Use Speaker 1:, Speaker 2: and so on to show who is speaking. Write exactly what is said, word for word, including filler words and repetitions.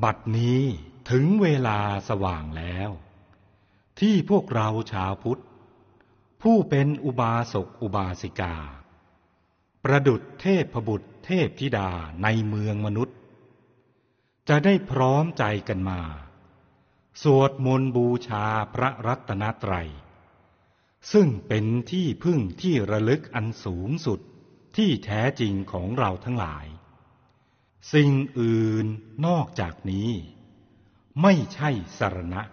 Speaker 1: บัดนี้ถึงเวลาสว่างแล้วที่พวกเราชาวพุทธผู้เป็นอุบาสกอุบาสิกาประดุจเทพบุตรเทพธิดาในเมืองมนุษย์จะได้พร้อมใจกันมาสวดมนต์บูชาพระรัตนตรัยซึ่งเป็นที่พึ่งที่ระลึกอันสูงสุดที่แท้จริงของเราทั้งหลายสิ่งอื่นนอกจากนี้ไม่ใช่สรณะ